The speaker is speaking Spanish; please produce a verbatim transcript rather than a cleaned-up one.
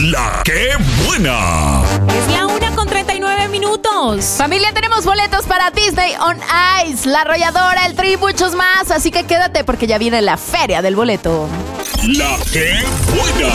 La que buena. Es la una con treinta y nueve minutos. Familia, tenemos boletos para Disney on Ice, La Arrolladora, el Tri y muchos más. Así que quédate porque ya viene la feria del boleto. La que buena.